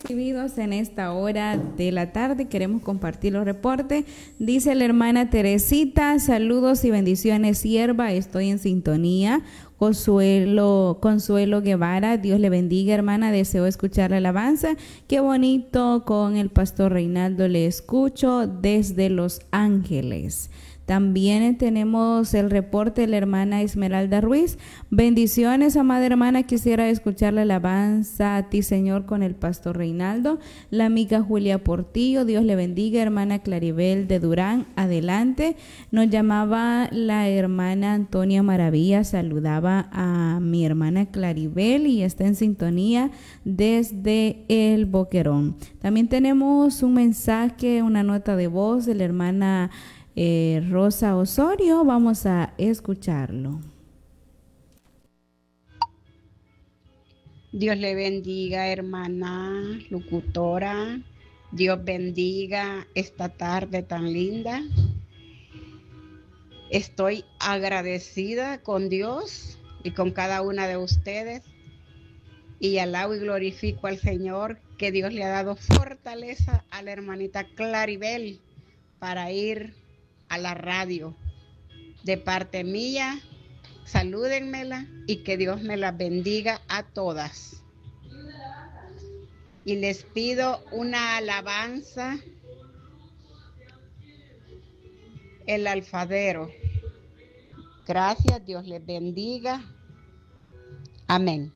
Recibidos en esta hora de la tarde, queremos compartir los reportes. Dice la hermana Teresita, saludos y bendiciones, sierva, estoy en sintonía. Consuelo Guevara, Dios le bendiga, hermana, deseo escuchar la alabanza. Qué bonito, con el pastor Reinaldo le escucho desde Los Ángeles. También tenemos el reporte de la hermana Esmeralda Ruiz. Bendiciones, amada hermana, quisiera escuchar la alabanza a ti, Señor, con el pastor Reinaldo. La amiga Julia Portillo, Dios le bendiga, hermana Claribel de Durán, adelante. Nos llamaba la hermana Antonia Maravilla, saludaba a mi hermana Claribel y está en sintonía desde el Boquerón. También tenemos un mensaje, una nota de voz de la hermana Rosa Osorio, vamos a escucharlo. Dios le bendiga, hermana locutora. Dios bendiga esta tarde tan linda. Estoy agradecida con Dios y con cada una de ustedes. Y alabo y glorifico al Señor, que Dios le ha dado fortaleza a la hermanita Claribel para ir a la radio. De parte mía, salúdenmela y que Dios me la bendiga a todas. Y les pido una alabanza, el alfadero. Gracias, Dios les bendiga. Amén.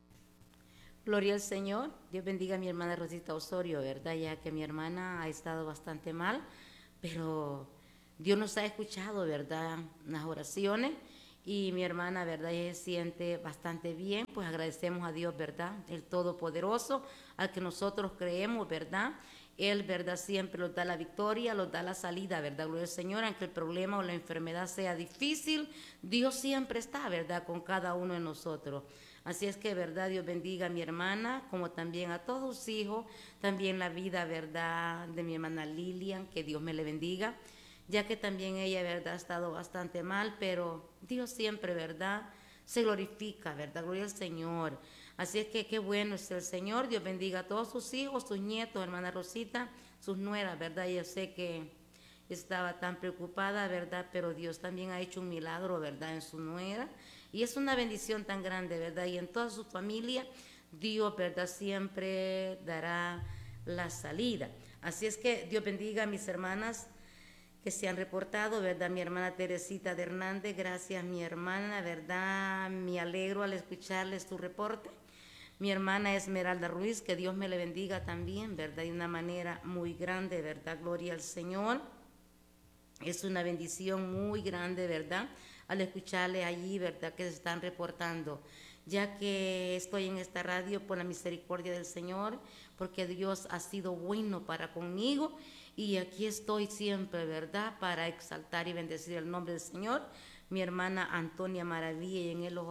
Gloria al Señor. Dios bendiga a mi hermana Rosita Osorio, ¿verdad? Ya que mi hermana ha estado bastante mal, pero Dios nos ha escuchado, ¿verdad? Las oraciones, y mi hermana, ¿verdad? Ella se siente bastante bien. Pues agradecemos a Dios, ¿verdad? El Todopoderoso, al que nosotros creemos, ¿verdad? Él, ¿verdad? Siempre nos da la victoria, nos da la salida, ¿verdad? Gloria al Señor, aunque el problema o la enfermedad sea difícil, Dios siempre está, ¿verdad? Con cada uno de nosotros. Así es que, verdad, Dios bendiga a mi hermana, como también a todos sus hijos, también la vida, verdad, de mi hermana Lilian, que Dios me le bendiga, ya que también ella, verdad, ha estado bastante mal, pero Dios siempre, verdad, se glorifica, verdad, gloria al Señor. Así es que qué bueno es el Señor. Dios bendiga a todos sus hijos, sus nietos, hermana Rosita, sus nueras, verdad. Yo sé que estaba tan preocupada, verdad, pero Dios también ha hecho un milagro, verdad, en su nuera. Y es una bendición tan grande, ¿verdad? Y en toda su familia, Dios, ¿verdad? Siempre dará la salida. Así es que Dios bendiga a mis hermanas que se han reportado, ¿verdad? Mi hermana Teresita de Hernández, gracias mi hermana, ¿verdad? Me alegro al escucharles tu reporte. Mi hermana Esmeralda Ruiz, que Dios me le bendiga también, ¿verdad? De una manera muy grande, ¿verdad? Gloria al Señor. Es una bendición muy grande, ¿verdad? Al escucharle allí, ¿verdad? Que se están reportando. Ya que estoy en esta radio por la misericordia del Señor, porque Dios ha sido bueno para conmigo y aquí estoy siempre, ¿verdad? Para exaltar y bendecir el nombre del Señor. Mi hermana Antonia Maravilla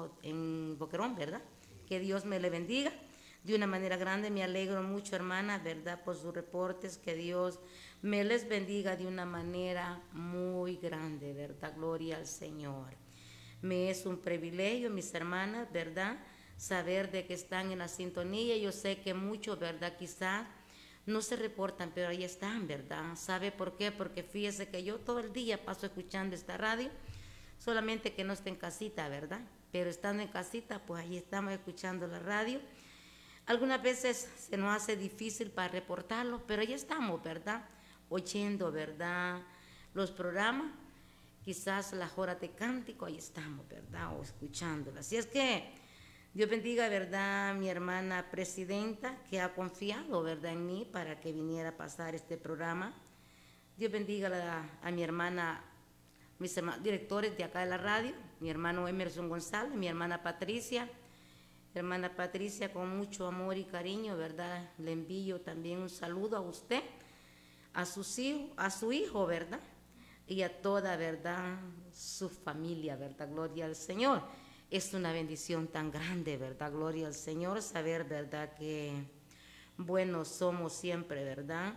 en Boquerón, ¿verdad? Que Dios me le bendiga de una manera grande. Me alegro mucho, hermana, ¿verdad? Por sus reportes. Que Dios me les bendiga de una manera muy grande, ¿verdad? Gloria al Señor. Me es un privilegio, mis hermanas, ¿verdad? Saber de que están en la sintonía. Yo sé que muchos, ¿verdad? Quizás no se reportan, pero ahí están, ¿verdad? ¿Sabe por qué? Porque fíjese que yo todo el día paso escuchando esta radio, solamente que no esté en casita, ¿verdad? Pero estando en casita, pues ahí estamos escuchando la radio. Algunas veces se nos hace difícil para reportarlo, pero ahí estamos, ¿verdad? Oyendo, ¿verdad? Los programas, quizás las horas de cántico, ahí estamos, ¿verdad? O escuchándolas. Así es que Dios bendiga, ¿verdad? Mi hermana presidenta, que ha confiado, ¿verdad? En mí para que viniera a pasar este programa. Dios bendiga a mi hermana, mis hermanos directores de acá de la radio, mi hermano Emerson González, mi hermana Patricia. Hermana Patricia, con mucho amor y cariño, ¿verdad? Le envío también un saludo a usted, a sus hijos, a su hijo, ¿verdad? Y a toda, ¿verdad? Su familia, ¿verdad? Gloria al Señor. Es una bendición tan grande, ¿verdad? Gloria al Señor, saber, ¿verdad? Que buenos somos siempre, ¿verdad?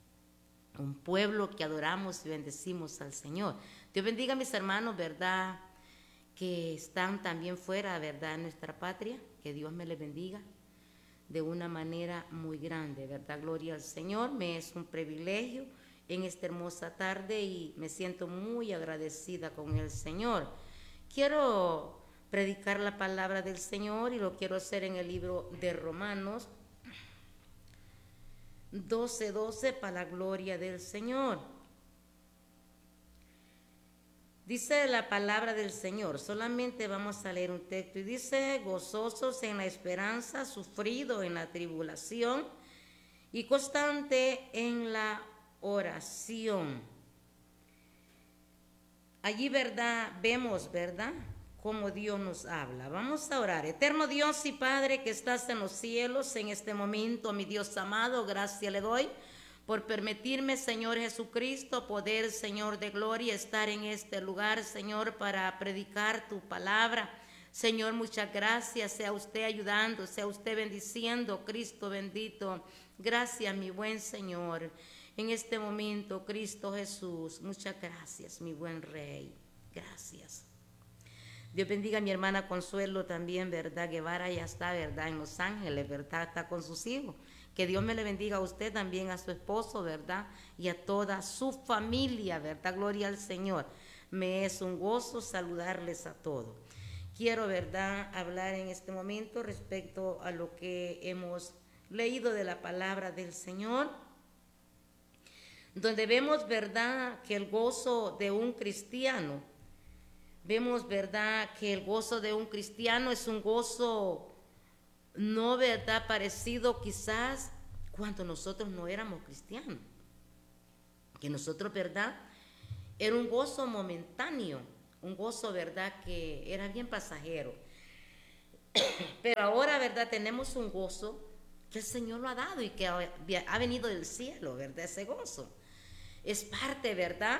Un pueblo que adoramos y bendecimos al Señor. Dios bendiga a mis hermanos, ¿verdad? Que están también fuera, ¿verdad? En nuestra patria. Que Dios me les bendiga de una manera muy grande, ¿verdad? Gloria al Señor, me es un privilegio en esta hermosa tarde y me siento muy agradecida con el Señor. Quiero predicar la palabra del Señor y lo quiero hacer en el libro de Romanos 12:12 para la gloria del Señor. Dice la palabra del Señor, solamente vamos a leer un texto y dice: gozosos en la esperanza, sufrido en la tribulación y constante en la oración. Allí, ¿verdad? Vemos, ¿verdad?, cómo Dios nos habla. Vamos a orar. Eterno Dios y Padre que estás en los cielos, en este momento, mi Dios amado, gracias le doy por permitirme, Señor Jesucristo, poder, Señor de gloria, estar en este lugar, Señor, para predicar tu palabra. Señor, muchas gracias, sea usted ayudando, sea usted bendiciendo, Cristo bendito. Gracias, mi buen Señor. En este momento, Cristo Jesús, muchas gracias, mi buen Rey. Gracias. Dios bendiga a mi hermana Consuelo también, ¿verdad? Guevara ya está, ¿verdad? En Los Ángeles, ¿verdad? Está con sus hijos. Que Dios me le bendiga a usted también, a su esposo, ¿verdad? Y a toda su familia, ¿verdad? Gloria al Señor. Me es un gozo saludarles a todos. Quiero, ¿verdad?, hablar en este momento respecto a lo que hemos leído de la palabra del Señor, donde vemos, ¿verdad?, que el gozo de un cristiano, vemos, ¿verdad?, que el gozo de un cristiano es un gozo no, ¿verdad?, parecido quizás cuando nosotros no éramos cristianos. Que nosotros, ¿verdad?, era un gozo momentáneo, un gozo, ¿verdad?, que era bien pasajero. Pero ahora, ¿verdad?, tenemos un gozo que el Señor lo ha dado y que ha venido del cielo, ¿verdad?, ese gozo. Es parte, ¿verdad?,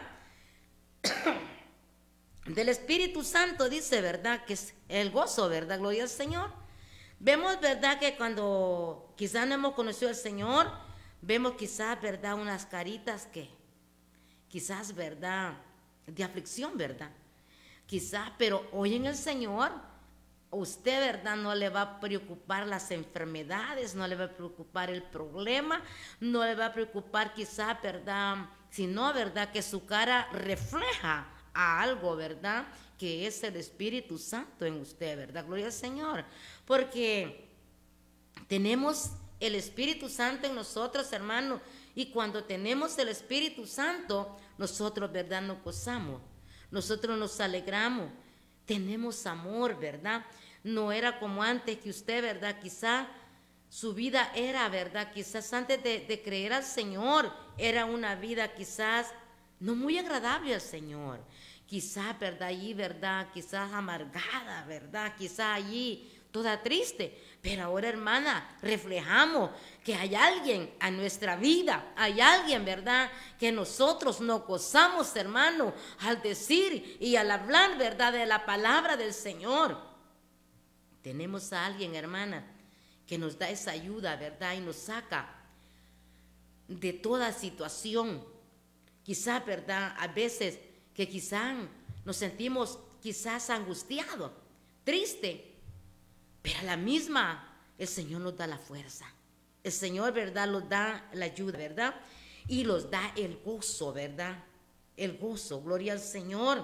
del Espíritu Santo, dice, ¿verdad?, que es el gozo, ¿verdad?, gloria al Señor. Vemos, ¿verdad?, que cuando quizás no hemos conocido al Señor, vemos quizás, ¿verdad?, unas caritas que quizás, ¿verdad?, de aflicción, ¿verdad? Quizás, pero hoy en el Señor, usted, ¿verdad?, no le va a preocupar las enfermedades, no le va a preocupar el problema, no le va a preocupar quizás, ¿verdad?, sino, ¿verdad?, que su cara refleja a algo, ¿verdad?, que es el Espíritu Santo en usted, ¿verdad? Gloria al Señor. Porque tenemos el Espíritu Santo en nosotros, hermano, y cuando tenemos el Espíritu Santo, nosotros, ¿verdad?, nos gozamos, nosotros nos alegramos, tenemos amor, ¿verdad? No era como antes que usted, ¿verdad?, quizá su vida era, ¿verdad?, quizás antes de creer al Señor, era una vida quizás no muy agradable al Señor. Quizás, ¿verdad?, allí, ¿verdad?, quizás amargada, ¿verdad?, quizás allí toda triste. Pero ahora, hermana, reflejamos que hay alguien a nuestra vida, hay alguien, ¿verdad?, que nosotros nos gozamos, hermano, al decir y al hablar, ¿verdad?, de la palabra del Señor. Tenemos a alguien, hermana, que nos da esa ayuda, ¿verdad?, y nos saca de toda situación. Quizás, ¿verdad?, a veces que quizás nos sentimos quizás angustiados, tristes, pero a la misma el Señor nos da la fuerza. El Señor, ¿verdad?, nos da la ayuda, ¿verdad?, y nos da el gozo, ¿verdad?, el gozo, gloria al Señor.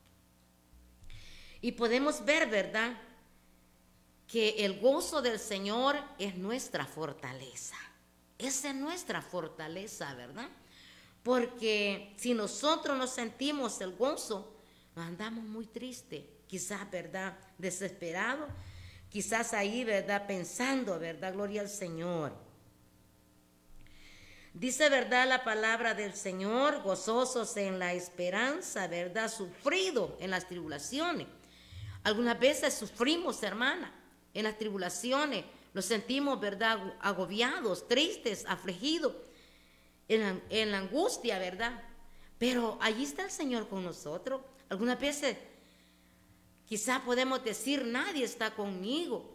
Y podemos ver, ¿verdad?, que el gozo del Señor es nuestra fortaleza. Esa es nuestra fortaleza, ¿verdad? Porque si nosotros no sentimos el gozo, nos andamos muy tristes, quizás, ¿verdad?, desesperados, quizás ahí, ¿verdad?, pensando, ¿verdad?, gloria al Señor. Dice, ¿verdad?, la palabra del Señor, gozosos en la esperanza, ¿verdad?, sufrido en las tribulaciones. Algunas veces sufrimos, hermana, en las tribulaciones, nos sentimos, ¿verdad?, agobiados, tristes, afligidos, en la angustia, ¿verdad? Pero allí está el Señor con nosotros. Algunas veces quizás podemos decir, nadie está conmigo.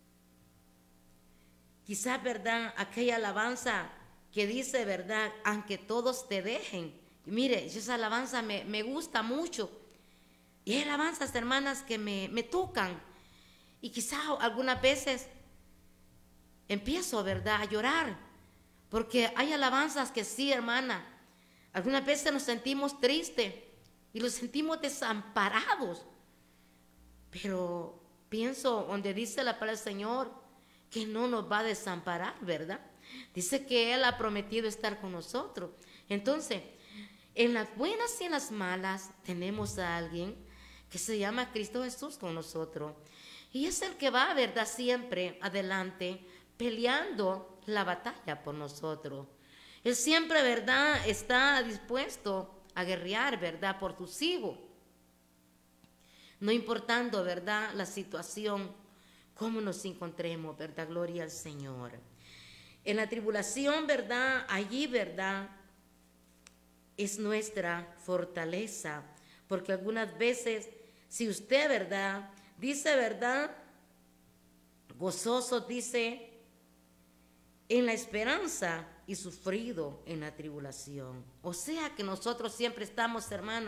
Quizás, ¿verdad?, aquella alabanza que dice, ¿verdad?, aunque todos te dejen. Mire, esa alabanza me gusta mucho. Y hay alabanzas, hermanas, que me tocan. Y quizás algunas veces empiezo, ¿verdad?, a llorar, porque hay alabanzas que sí, hermana, algunas veces nos sentimos tristes y nos sentimos desamparados, pero pienso donde dice la palabra del Señor que no nos va a desamparar, ¿verdad? Dice que Él ha prometido estar con nosotros. Entonces, en las buenas y en las malas tenemos a alguien que se llama Cristo Jesús con nosotros. Y es el que va, ¿verdad?, siempre adelante, peleando la batalla por nosotros. Él siempre, ¿verdad?, está dispuesto a guerrear, ¿verdad?, por tus hijos. No importando, ¿verdad?, la situación, cómo nos encontremos, ¿verdad?, gloria al Señor. En la tribulación, ¿verdad?, allí, ¿verdad?, es nuestra fortaleza, porque algunas veces, si usted, ¿verdad?, dice, ¿verdad?, gozoso, dice, en la esperanza y sufrido en la tribulación. O sea que nosotros siempre estamos, hermano.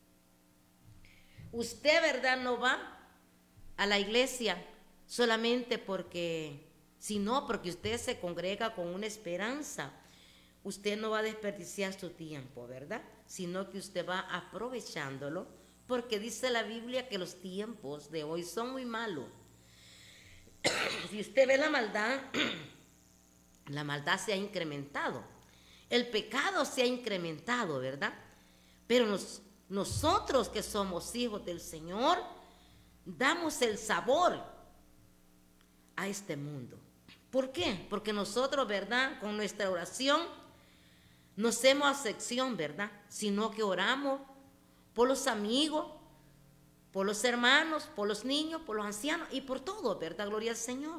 Usted, ¿verdad?, no va a la iglesia solamente porque, sino porque usted se congrega con una esperanza. Usted no va a desperdiciar su tiempo, ¿verdad?, sino que usted va aprovechándolo, porque dice la Biblia que los tiempos de hoy son muy malos. Si usted ve la maldad se ha incrementado, el pecado se ha incrementado, ¿verdad? Pero nosotros que somos hijos del Señor, damos el sabor a este mundo. ¿Por qué? Porque nosotros, ¿verdad?, con nuestra oración, no hacemos acepción, ¿verdad?, sino que oramos por los amigos, por los hermanos, por los niños, por los ancianos y por todo, ¿verdad?, gloria al Señor.